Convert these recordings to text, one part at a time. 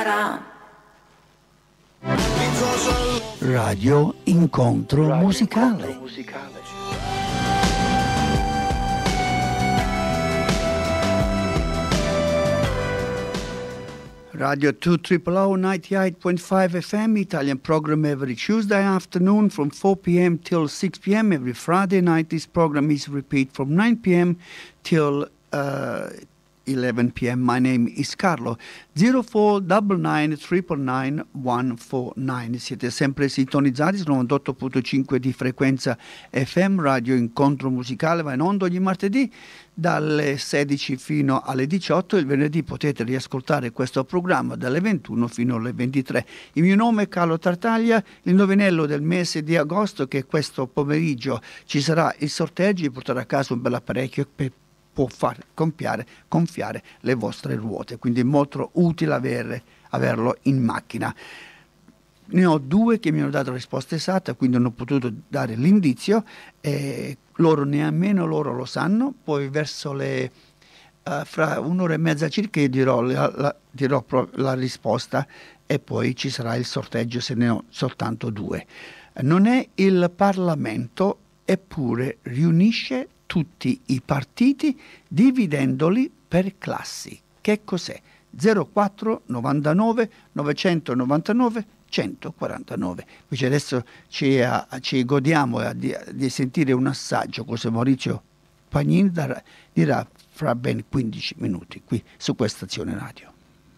Radio Incontro Musicale. Radio 2 OOO 98.5 FM Italian program every Tuesday afternoon from 4 p.m. till 6 p.m. Every Friday night this program is repeat from 9 p.m. till 11 p.m. My name is Carlo. 0499 999 149. Siete sempre sintonizzati su 98.5 di frequenza FM. Radio Incontro Musicale va in onda ogni martedì dalle 16 fino alle 18. Il venerdì potete riascoltare questo programma dalle 21 fino alle 23. Il mio nome è Carlo Tartaglia. Il novinello del mese di agosto, che questo pomeriggio ci sarà il sorteggio, vi porterà a casa un bel apparecchio per può far gonfiare le vostre ruote, quindi è molto utile averlo in macchina. Ne ho due che mi hanno dato la risposta esatta, quindi non ho potuto dare l'indizio, loro nemmeno loro lo sanno. Poi verso fra un'ora e mezza circa io dirò la risposta e poi ci sarà il sorteggio se ne ho soltanto due. Non è il Parlamento, eppure riunisce tutti i partiti dividendoli per classi. Che cos'è? 04 99 999 149. Invece adesso ci godiamo di sentire un assaggio, cosa Maurizio Pagnini dirà fra ben 15 minuti qui su questa stazione radio.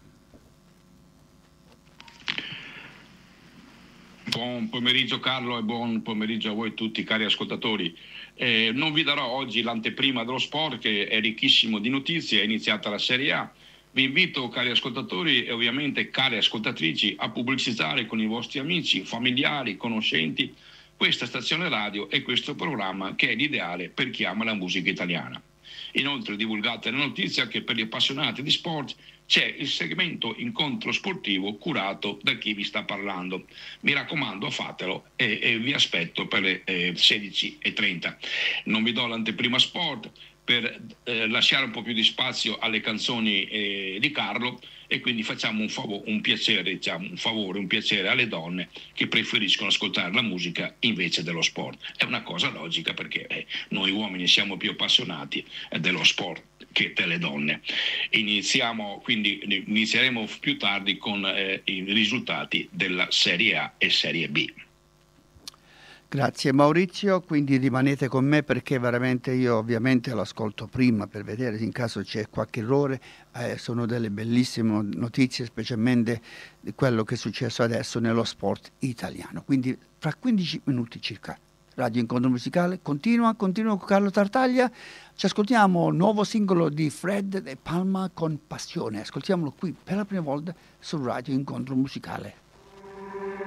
Buon pomeriggio Carlo e buon pomeriggio a voi tutti cari ascoltatori. Non vi darò oggi l'anteprima dello sport, che è ricchissimo di notizie. È iniziata la Serie A. Vi invito, cari ascoltatori e ovviamente care ascoltatrici, a pubblicizzare con i vostri amici, familiari, conoscenti questa stazione radio e questo programma, che è l'ideale per chi ama la musica italiana. Inoltre divulgate la notizia che per gli appassionati di sport c'è il segmento Incontro Sportivo curato da chi vi sta parlando. Mi raccomando, fatelo e vi aspetto per le 16:30. Non vi do l'anteprima sport per lasciare un po' più di spazio alle canzoni di Carlo, e quindi facciamo un piacere alle donne che preferiscono ascoltare la musica invece dello sport. È una cosa logica, perché noi uomini siamo più appassionati dello sport che delle donne. Inizieremo più tardi con i risultati della Serie A e Serie B. Grazie Maurizio, quindi rimanete con me, perché veramente io ovviamente lo ascolto prima per vedere in caso c'è qualche errore. Sono delle bellissime notizie, specialmente di quello che è successo adesso nello sport italiano. Quindi fra 15 minuti circa Radio Incontro Musicale continua con Carlo Tartaglia. Ci ascoltiamo il nuovo singolo di Fred De Palma con Passione. Ascoltiamolo qui per la prima volta su Radio Incontro Musicale.